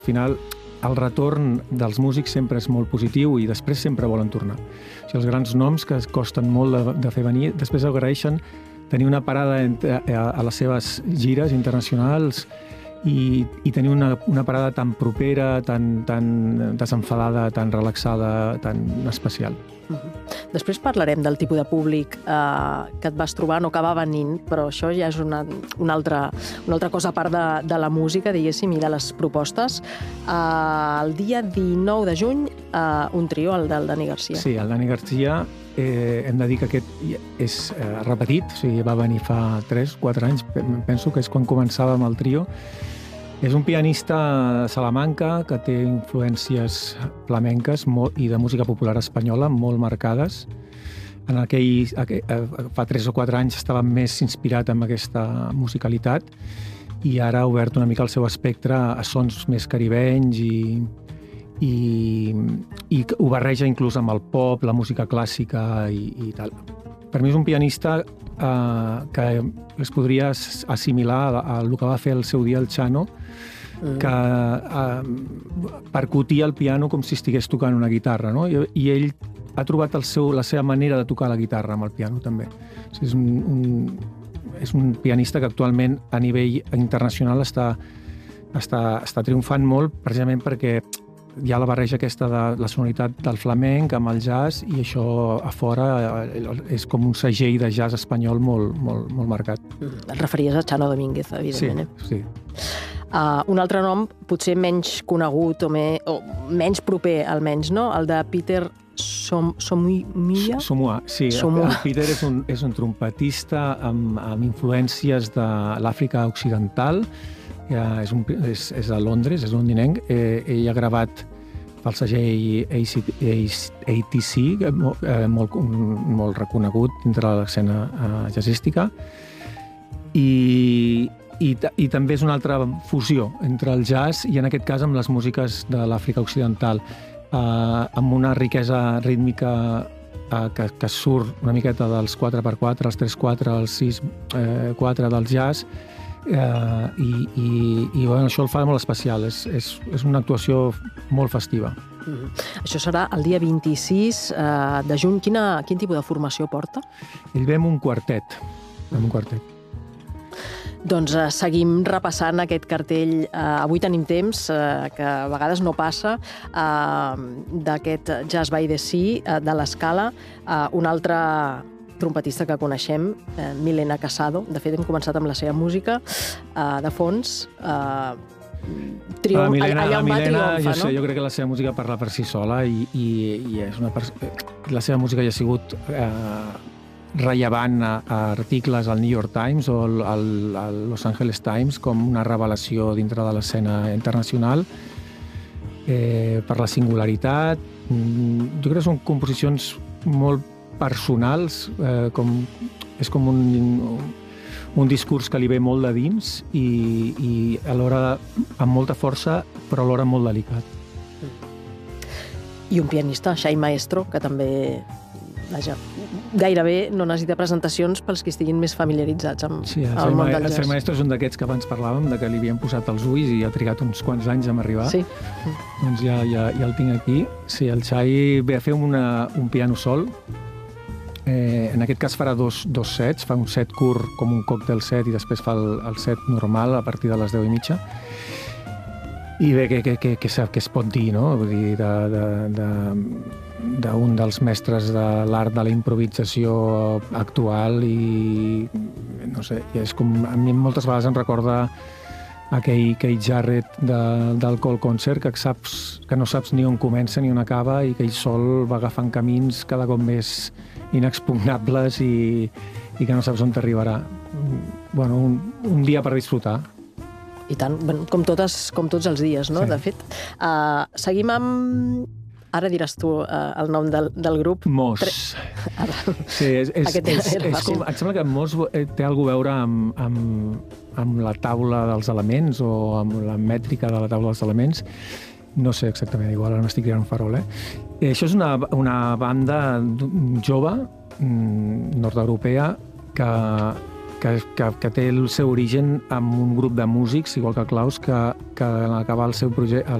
Al final, el retorn dels músics sempre és molt positiu i després sempre volen tornar. O sigui, els grans noms que costen molt de fer venir, després agraeixen tenir una parada a les seves gires internacionals i tenir una parada tan propera, tan desenfadada, tan relaxada, tan especial. Després parlarem del tipus de públic que et vas trobar, no que va venint, però això ja és una altra cosa a part de la música, diguéssim, i de les propostes. El dia 19 de juny, un trio, el del Dani Garcia. Sí, el Dani Garcia, hem de dir que aquest és repetit, o sigui, va venir fa 3-4 anys, penso que és quan començàvem el trio. És un pianista de Salamanca que té influències flamenques i de música popular espanyola molt marcades. Fa 3 o 4 anys estava més inspirat en aquesta musicalitat i ara ha obert una mica el seu espectre a sons més caribenys i ho barreja inclús amb el pop, la música clàssica i tal. Per mi és un pianista que es podria assimilar al que va fer el seu dia el Chano, que percutia el piano com si estigués tocant una guitarra, no? I ell ha trobat la seva manera de tocar la guitarra amb el piano, també. O sigui, és un pianista que actualment a nivell internacional està triomfant molt, precisament perquè hi ha la barreja aquesta de la sonoritat del flamenc amb el jazz i això a fora és com un segell de jazz espanyol molt marcat. Et referies a Chano Domínguez, evidentment. Sí. Un altre nom, potser menys conegut o menys proper, almenys, no? El de Peter Somua. Sí. El Peter és un trompetista amb influències de l'Àfrica Occidental. És a Londres, és londinenc. Ell ha gravat pel segell ATC, molt reconegut dintre l'escena jazzística. I també és una altra fusió entre el jazz i, en aquest cas, amb les músiques de l'Àfrica Occidental, amb una riquesa rítmica que surt una miqueta dels 4x4, els 3-4, els 6-4 del jazz, i això el fa molt especial. És una actuació molt festiva. Això serà el dia 26 de juny. Quin tipus de formació porta? Ell ve amb un quartet. Doncs seguim repassant aquest cartell. Avui tenim temps, que a vegades no passa, d'aquest Jazz by the Sea, de l'Escala. Un altre trompetista que coneixem, Milena Casado. De fet, hem començat amb la seva música de fons. Allà on va triomfa, no? Jo crec que la seva música parla per si sola i la seva música ja ha sigut rellevant a articles al New York Times o al Los Angeles Times com una revelació dintre de l'escena internacional per la singularitat. Jo crec que són composicions molt personals, és com un discurs que li ve molt de dins i alhora amb molta força, però alhora molt delicat. I un pianista, Xai Maestro, que també gairebé no necessita presentacions pels que estiguin més familiaritzats amb el món del jazz. El Xai Maestro és un d'aquests que abans parlàvem, de que li havien posat els ulls i ha trigat uns quants anys a arribar. Sí. Doncs ja el tinc aquí. Sí, el Xai ve a fer un piano sol. En aquest cas farà dos sets, fa un set curt com un còctel set i després fa el set normal a partir de les 10:30. I bé, què es pot dir, no? Vull dir, d'un dels mestres de l'art de la improvisació actual i no sé, és com, a mi moltes vegades em recorda aquell Keith Jarrett del Cole Concert, que no saps ni on comença ni on acaba i que ell sol va agafant camins cada cop més inexpugnables i que no saps on t'arribarà. Bueno, un dia per disfrutar. I tant, com tots els dies, no? Sí. De fet, seguim amb... Ara diràs tu el nom del grup. Mos. Sí, em sembla que Mos té alguna cosa a veure amb la taula dels elements o amb la mètrica de la taula dels elements. No sé exactament, igual ara m'estic tirant un farol, Això és una banda jove, nord-europea, que que té el seu origen amb un grup de músics, igual que Klaus, que en acabar el